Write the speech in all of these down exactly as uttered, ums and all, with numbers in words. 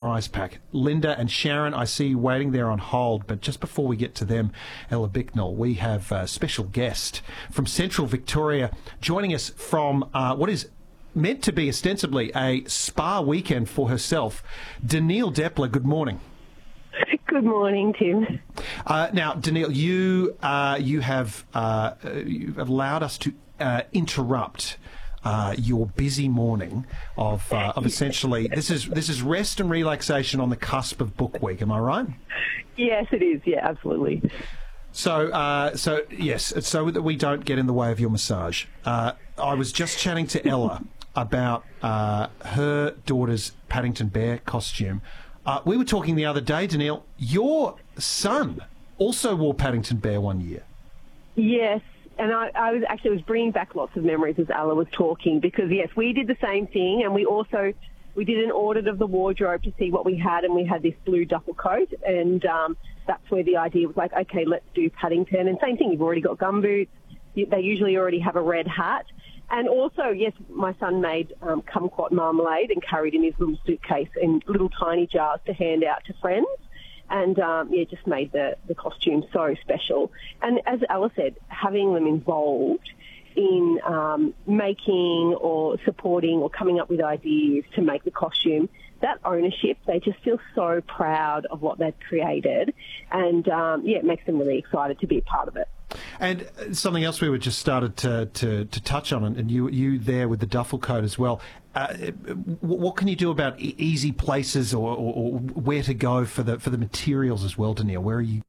prize pack. Linda and Sharon, I see you waiting there on hold, but just before we get to them, Ella Bicknell, we have a special guest from Central Victoria joining us from uh, what is meant to be ostensibly a spa weekend for herself. Danielle Depler, good morning. Good morning, Tim. Uh, now, Danielle, you uh, you have uh, you've allowed us to uh, interrupt uh, your busy morning of uh, of essentially this is this is rest and relaxation on the cusp of Book Week. Am I right? Yes, it is. Yeah, absolutely. So, uh, so yes, so that we don't get in the way of your massage. Uh, I was just chatting to Ella about uh, her daughter's Paddington Bear costume. Uh, we were talking the other day, Danielle, your son also wore Paddington Bear one year. Yes, and I, I was actually was bringing back lots of memories as Ella was talking because, yes, we did the same thing, and we also we did an audit of the wardrobe to see what we had, and we had this blue duffel coat, and um, that's where the idea was like, okay, let's do Paddington. And same thing, you've already got gumboots. They usually already have a red hat. And also, yes, my son made um, kumquat marmalade and carried in his little suitcase in little tiny jars to hand out to friends. And, um, yeah, just made the, the costume so special. And as Ella said, having them involved in um, making or supporting or coming up with ideas to make the costume, that ownership, they just feel so proud of what they've created. And, um, yeah, it makes them really excited to be a part of it. And something else we were just started to, to, to touch on, and you you there with the duffel coat as well. Uh, what can you do about e- easy places or, or, or where to go for the for the materials as well, Danielle? Where are you?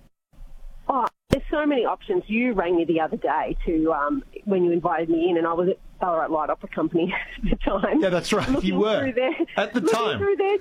Oh, there's so many options. You rang me the other day to um, when you invited me in, and I was at Ballarat Light Opera Company at the time. Yeah, that's right. You were there, at the time. Through there,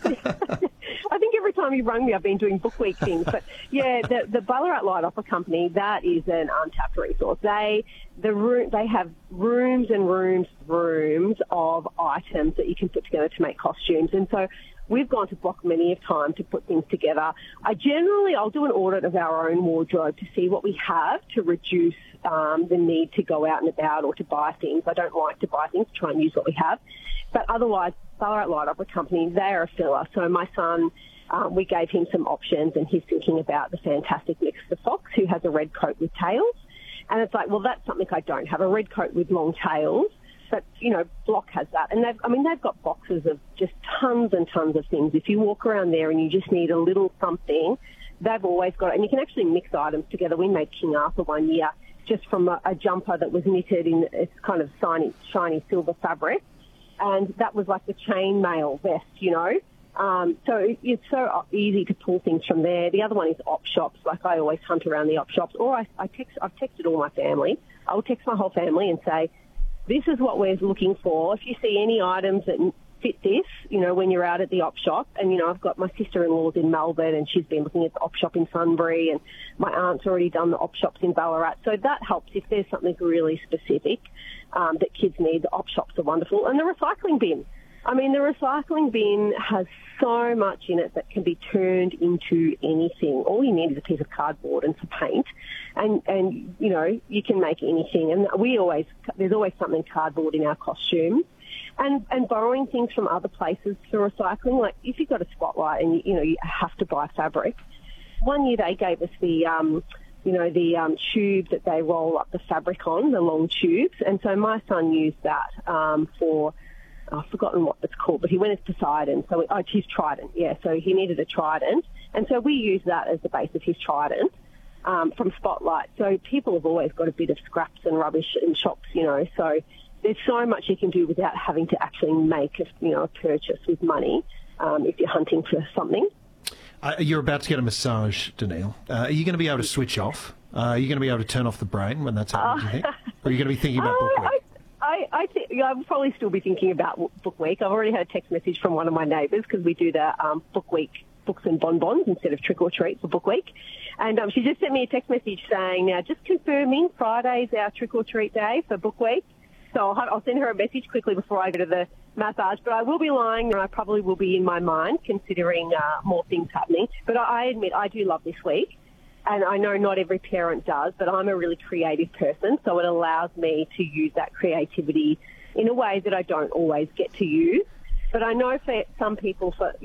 so, I think every time you rung me, I've been doing Book Week things. But yeah, the, the Ballarat Light Opera Company, that is an untapped resource. They the room they have rooms and rooms, rooms of items that you can put together to make costumes, and so. We've gone to Block many a time to put things together. I generally, I'll do an audit of our own wardrobe to see what we have to reduce um, the need to go out and about or to buy things. I don't like to buy things, try and use what we have. But otherwise, Ballarat Light Opera Company, they are a filler. So my son, um, we gave him some options, and he's thinking about the fantastic Mister Fox, who has a red coat with tails. And it's like, well, that's something I don't have, a red coat with long tails. But, you know, Block has that. And they've, I mean, they've got boxes of just tons and tons of things. If you walk around there and you just need a little something, they've always got it. And you can actually mix items together. We made King Arthur one year just from a, a jumper that was knitted in this kind of shiny, shiny silver fabric. And that was like the chainmail vest, you know. Um, so it, it's so easy to pull things from there. The other one is op shops. Like I always hunt around the op shops. Or I, I text, I've texted all my family. I'll text my whole family and say, this is what we're looking for. If you see any items that fit this, you know, when you're out at the op shop, and, you know, I've got my sister-in-law's in Melbourne and she's been looking at the op shop in Sunbury, and my aunt's already done the op shops in Ballarat. So that helps if there's something really specific um, that kids need. The op shops are wonderful. And the recycling bin. I mean, the recycling bin has so much in it that can be turned into anything. All you need is a piece of cardboard and some paint, and, and you know, you can make anything. And we always, there's always something cardboard in our costumes. And, and borrowing things from other places for recycling, like if you've got a spotlight and, you, you know, you have to buy fabric. One year they gave us the, um, you know, the um, tube that they roll up the fabric on, the long tubes. And so my son used that um, for... I've forgotten what it's called, but he went as Poseidon. So, we, oh, his trident, yeah. So he needed a trident. And so we used that as the base of his trident um, from Spotlight. So people have always got a bit of scraps and rubbish in shops, you know. So there's so much you can do without having to actually make a, you know, a purchase with money um, if you're hunting for something. Uh, you're about to get a massage, Danielle. Uh, are you going to be able to switch off? Uh, are you going to be able to turn off the brain when that's happening, do you think? Or are you going to be thinking about uh, Book Week? I, I, I think yeah, I'll probably still be thinking about Book Week. I've already had a text message from one of my neighbours because we do the um, Book Week books and bonbons instead of trick or treat for Book Week. And um, she just sent me a text message saying, now just confirming Friday's our trick or treat day for Book Week. So I'll, have, I'll send her a message quickly before I go to the massage. But I will be lying, and I probably will be in my mind considering uh, more things happening. But I, I admit I do love this week. And I know not every parent does, but I'm a really creative person, so it allows me to use that creativity in a way that I don't always get to use. But I know for some people, for